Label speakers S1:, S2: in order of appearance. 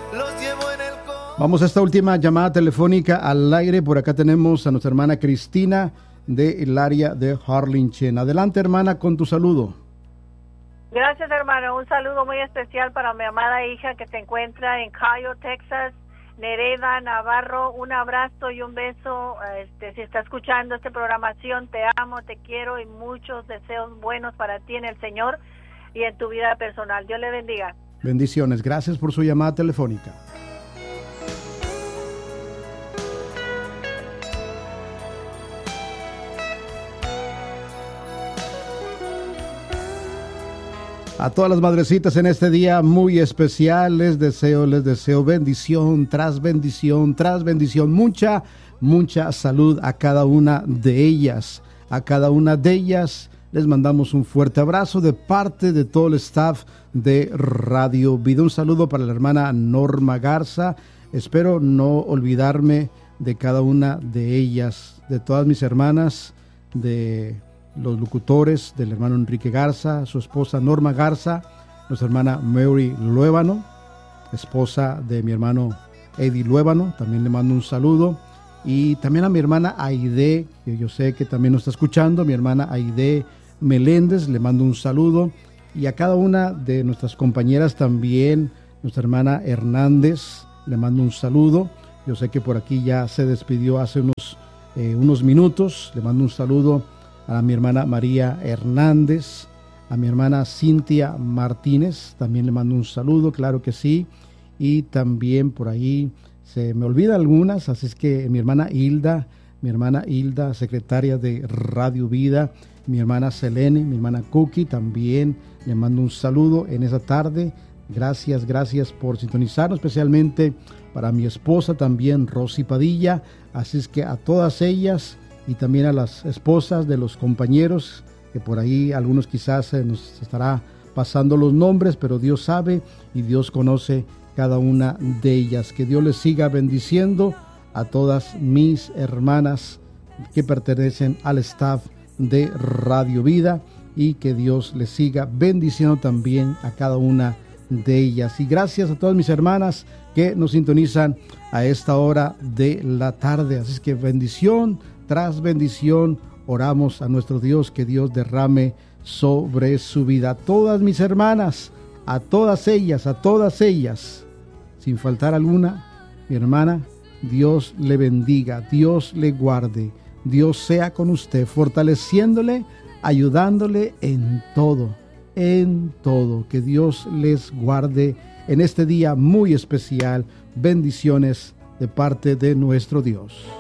S1: Vamos a esta última llamada telefónica al aire. Por acá tenemos a nuestra hermana Cristina del área de Harlingen. Adelante, hermana, con tu saludo.
S2: Gracias, hermano. Un saludo muy especial para mi amada hija que se encuentra en Cayo, Texas, Nereda Navarro. Un abrazo y un beso. Si está escuchando esta programación, te amo, te quiero y muchos deseos buenos para ti en el Señor y en tu vida personal. Dios le bendiga.
S1: Bendiciones. Gracias por su llamada telefónica. A todas las madrecitas en este día muy especial, les deseo bendición tras bendición tras bendición, mucha salud a cada una de ellas. A cada una de ellas les mandamos un fuerte abrazo de parte de todo el staff de Radio Vida. Un saludo para la hermana Norma Garza. Espero no olvidarme de cada una de ellas, de todas mis hermanas, de los locutores, del hermano Enrique Garza, su esposa Norma Garza, nuestra hermana Mary Luébano, esposa de mi hermano Eddie Luébano, también le mando un saludo, y también a mi hermana Aide, que yo sé que también nos está escuchando, mi hermana Aide Meléndez, le mando un saludo, y a cada una de nuestras compañeras también, nuestra hermana Hernández, le mando un saludo. Yo sé que por aquí ya se despidió hace unos minutos, le mando un saludo a mi hermana María Hernández, a mi hermana Cintia Martínez, también le mando un saludo, claro que sí, y también por ahí se me olvidan algunas, así es que mi hermana Hilda, secretaria de Radio Vida, mi hermana Selene, mi hermana Cookie, también le mando un saludo en esa tarde. Gracias por sintonizarnos, especialmente para mi esposa también, Rosy Padilla, así es que a todas ellas, y también a las esposas de los compañeros, que por ahí algunos quizás nos estará pasando los nombres, pero Dios sabe y Dios conoce cada una de ellas. Que Dios les siga bendiciendo a todas mis hermanas que pertenecen al staff de Radio Vida, y que Dios les siga bendiciendo también a cada una de ellas. Y gracias a todas mis hermanas que nos sintonizan a esta hora de la tarde. Así es que bendición tras bendición, oramos a nuestro Dios que Dios derrame sobre su vida. A todas mis hermanas, a todas ellas, sin faltar alguna, mi hermana, Dios le bendiga, Dios le guarde, Dios sea con usted, fortaleciéndole, ayudándole en todo, que Dios les guarde en este día muy especial. Bendiciones de parte de nuestro Dios.